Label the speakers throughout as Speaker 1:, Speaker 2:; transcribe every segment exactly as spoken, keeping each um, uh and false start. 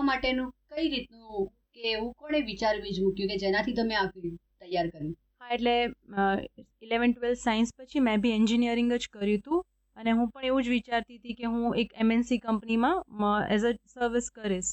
Speaker 1: માટેનું કઈ રીતનું કે એવું કોણે વિચાર બીજ મૂક્યું કે જેનાથી તમે આ ફિલ્ડ તૈયાર કર્યું?
Speaker 2: હા, એટલે ઇલેવન ટ્વેલ્થ સાયન્સ પછી મેં બી એન્જિનિયરિંગ જ કર્યું હતું અને હું પણ એવું જ વિચારતી હતી કે હું એક એમએનસી કંપનીમાં એઝ અ સર્વિસ કરીશ.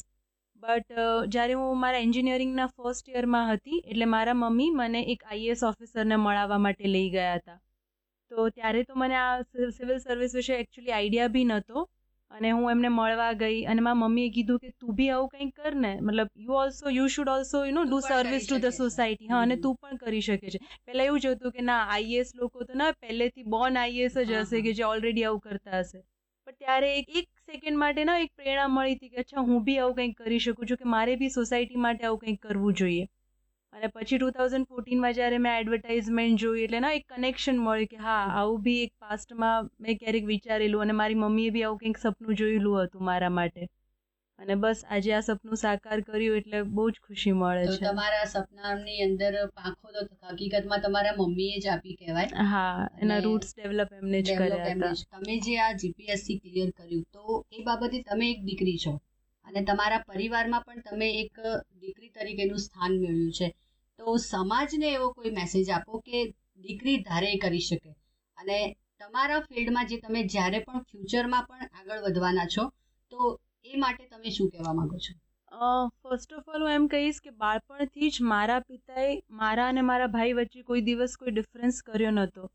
Speaker 2: બટ જ્યારે હું મારા એન્જિનિયરિંગના ફર્સ્ટ યરમાં હતી એટલે મારા મમ્મી મને એક આઈએએસ ઓફિસરને મળાવવા માટે લઈ ગયા હતા. તો ત્યારે તો મને આ સિવિલ સર્વિસ વિશે એકચ્યુઅલી આઈડિયા બી નહોતો અને હું એમને મળવા ગઈ અને મારા મમ્મીએ કીધું કે તું બી આવું કંઈક કર ને, મતલબ you also you should also you know do service to the society. હા, અને તું પણ કરી શકે છે. પહેલાં એવું જ હતું કે ના, આઈએએસ લોકો તો ના પહેલેથી બોર્ન આઈએએસ જ હશે કે જે ઓલરેડી આવું કરતા હશે. પણ ત્યારે એક એક સેકન્ડ માટે ના એક પ્રેરણા મળી હતી કે અચ્છા હું બી આવું કંઈક કરી શકું છું, કે મારે બી સોસાયટી માટે આવું કંઈક કરવું જોઈએ. અને પછી ટુ થાઉઝન્ડ ફોર્ટીનમાં જ્યારે મેં એડવર્ટાઇઝમેન્ટ જોઈ એટલે ના એક કનેક્શન મળ્યું કે હા, આવું બી એક પાસ્ટમાં મેં ક્યારેક વિચારેલું અને મારી મમ્મીએ બી આવું કંઈક સપનું જોયેલું હતું મારા માટે. અને બસ આજે આ સપનું સાકાર કર્યું એટલે બહુ જ ખુશી મળે છે.
Speaker 1: તમારા સપનાની અંદર પાંખો તો હકીકતમાં તમારા મમ્મીએ જ આપી કહેવાય.
Speaker 2: હા, એના રૂટ્સ ડેવલપ એમને જ કર્યા હતા.
Speaker 1: તમે જે આ જીપીએસસી ક્લિયર કર્યું તો એ બાબતે તમે એક દીકરી છો અને તમારા પરિવારમાં પણ તમે એક દીકરી તરીકેનું સ્થાન મેળવ્યું છે. તો સમાજને એવો કોઈ મેસેજ આપો કે દીકરી ધારે કરી શકે અને તમારા ફિલ્ડમાં જે તમે જ્યારે પણ ફ્યુચરમાં પણ આગળ વધવાના છો તો એ માટે તમે શું કહેવા માંગો છો?
Speaker 2: ફર્સ્ટ ઓફ ઓલ હું એમ કહીશ કે બાળપણથી જ મારા પિતાએ મારા અને મારા ભાઈ વચ્ચે કોઈ દિવસ કોઈ ડિફરન્સ કર્યો નહોતો.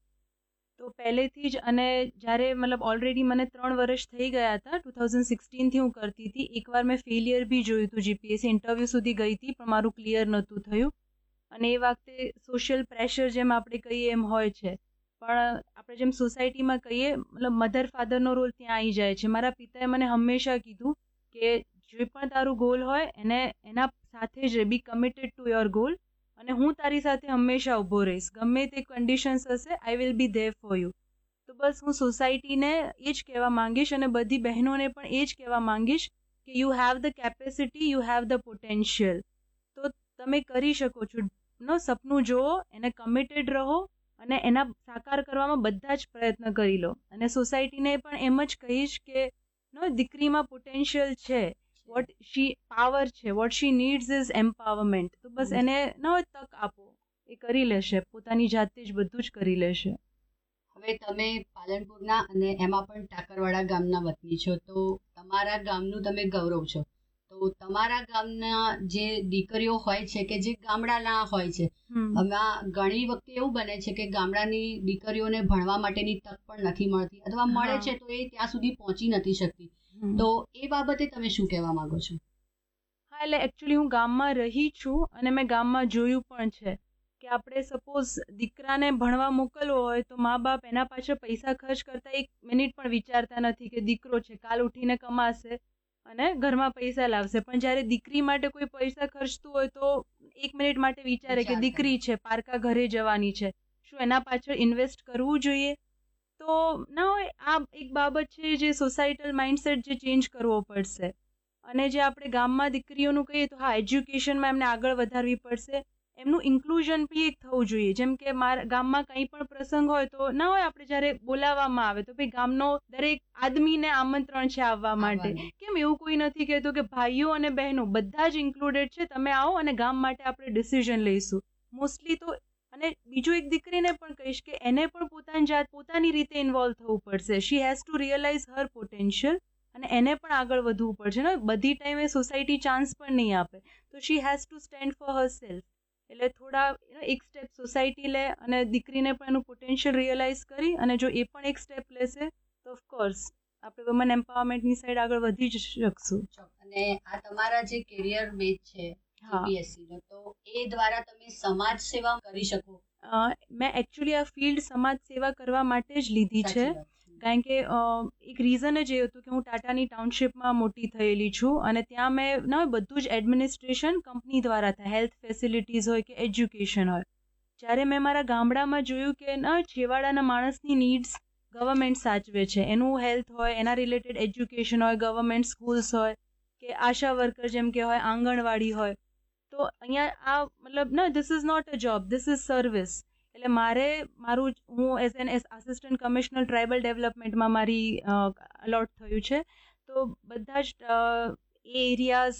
Speaker 2: તો પહેલેથી જ, અને જ્યારે મતલબ ઓલરેડી મને ત્રણ વર્ષ થઈ ગયા હતા, ટુ થાઉઝન્ડ સિક્સટીનથી હું કરતી હતી. એકવાર મેં ફેલિયર બી જોયું હતું, જીપીએસસી ઇન્ટરવ્યૂ સુધી ગઈ હતી પણ મારું ક્લિયર નહોતું થયું. અને એ વખતે સોશિયલ પ્રેશર જેમ આપણે કહીએ એમ હોય છે, પણ આપણે જેમ સોસાયટીમાં કહીએ મતલબ મધર ફાધરનો રોલ ત્યાં આવી જાય છે. મારા પિતાએ મને હંમેશા કીધું કે જે પણ તારું ગોલ હોય એને એના સાથે જ બી કમિટેડ ટુ યોર ગોલ, અને હું તારી સાથે હંમેશા ઊભો રહીશ, ગમે તે કન્ડિશન્સ હશે, I will be there for you. તો બસ હું સોસાયટીને એ જ કહેવા માંગીશ અને બધી બહેનોને પણ એ જ કહેવા માંગીશ કે you have the capacity, you have the potential. તો તમે કરી શકો છો. નો સપનું જુઓ, એને કમિટેડ રહો અને એના સાકાર કરવામાં બધા જ પ્રયત્ન કરી લો. અને સોસાયટીને પણ એમ જ કહીશ કે નો દીકરીમાં પોટેન્શિયલ છે, વોટ શી પાવર છે, what she needs is empowerment. તો બસ એને ન તક આપો, એ કરી લેશે, પોતાની જાતે જ બધું જ કરી લેશે.
Speaker 1: હવે તમે પાલનપુરના અને એમાં પણ ટાકરવાડા ગામના વતની છો, તો તમારા ગામનું તમે ગૌરવ છો. તો તમારા ગામના જે દીકરીઓ હોય છે કે જે ગામડાના હોય છે, એમાં ઘણી વખતે એવું બને છે કે ગામડાની દીકરીઓને ભણવા માટેની તક પણ નથી મળતી, અથવા મળે છે તો એ ત્યાં સુધી પહોંચી નથી શકતી. તો એ બાબતે તમે શું કહેવા માંગો છો?
Speaker 2: હા, એટલે એકચ્યુઅલી હું ગામમાં રહી છું અને મેં ગામમાં જોયું પણ છે કે આપણે સપોઝ દીકરાને ભણવા મોકલવો હોય તો મા બાપ એના પાછળ પૈસા ખર્ચ કરતા એક મિનિટ પણ વિચારતા નથી કે દીકરો છે, કાલ ઉઠીને કમાશે અને ઘરમાં પૈસા લાવશે. પણ જ્યારે દીકરી માટે કોઈ પૈસા ખર્ચતું હોય તો એક મિનિટ માટે વિચારે કે દીકરી છે, પારકા ઘરે જવાની છે, શું એના પાછળ ઇન્વેસ્ટ કરવું જોઈએ? તો ના હોય, આ એક બાબત છે જે સોસાયટલ માઇન્ડસેટ જે ચેન્જ કરવો પડશે. અને જે આપણે ગામમાં દીકરીઓનું કહીએ તો હા, એજ્યુકેશનમાં એમને આગળ વધારવી પડશે, એમનું ઇન્ક્લુઝન બી એક થવું જોઈએ. જેમ કે મારા ગામમાં કંઈ પણ પ્રસંગ હોય તો ના હોય, આપણે જ્યારે બોલાવવામાં આવે તો ભાઈ ગામનો દરેક આદમીને આમંત્રણ છે આવવા માટે. કેમ એવું કોઈ નથી કહેતું કે ભાઈઓ અને બહેનો બધા જ ઇન્ક્લુડેડ છે, તમે આવો અને ગામ માટે આપણે ડિસિઝન લઈશું મોસ્ટલી. તો અને બીજું એક દીકરીને પણ કહીશ કે એને પણ પોતાની જાત પોતાની રીતે ઇન્વોલ્વ થવું પડશે. શી has two realise Har potential અને એને પણ આગળ વધવું પડશે ને. બધી ટાઈમે સોસાયટી ચાન્સ પણ નહીં આપે, તો શી has two stand for her self. એટલે થોડા એક સ્ટેપ સોસાયટી લે અને દીકરીને પણ એનું પોટેન્શિયલ રિયલાઇઝ કરી, અને જો એ પણ એક સ્ટેપ લેશે તો ઓફકોર્સ આપણે વુમન એમ્પાવરમેન્ટની સાઈડ આગળ વધી જ શકશું.
Speaker 1: અને આ તમારા જે કેરિયર બેઝ છે જીપીએસસીનો, તો એ દ્વારા તમે સમાજ સેવા કરી શકો.
Speaker 2: મેં એકચ્યુઅલી આ ફિલ્ડ સમાજ સેવા કરવા માટે જ લીધી છે, કારણ કે એક રીઝન જ એ હતું કે હું ટાટાની ટાઉનશીપમાં મોટી થયેલી છું અને ત્યાં મેં ના બધું જ એડમિનિસ્ટ્રેશન કંપની દ્વારા થાય, હેલ્થ ફેસિલિટીઝ હોય કે એજ્યુકેશન હોય. જ્યારે મેં મારા ગામડામાં જોયું કે ના છેવાડાના માણસની નીડ્સ ગવર્મેન્ટ સાચવે છે, એનું હેલ્થ હોય, એના રિલેટેડ એજ્યુકેશન હોય, ગવર્મેન્ટ સ્કૂલ્સ હોય કે આશા વર્કર જેમ કે હોય, આંગણવાડી હોય, તો અહીંયા આ મતલબ ના this is not a job, this is service. એટલે મારે મારું હું as an as assistant commissioner tribal ડેવલપમેન્ટમાં મારી અલોટ થયું છે. તો બધા જ એ એરિયાઝ